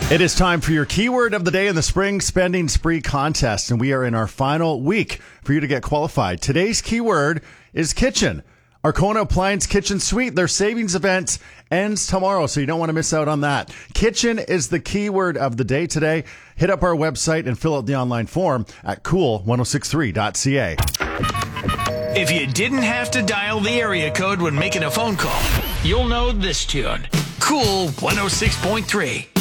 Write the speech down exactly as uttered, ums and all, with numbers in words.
It is time for your keyword of the day in the Spring Spending Spree contest, and we are in our final week for you to get qualified. Today's keyword is kitchen. Arkona Appliance Kitchen Suite, their savings event ends tomorrow, so you don't want to miss out on that. Kitchen is the keyword of the day today. Hit up our website and fill out the online form at cool ten sixty-three dot c a. If you didn't have to dial the area code when making a phone call, you'll know this tune. Cool one oh six point three.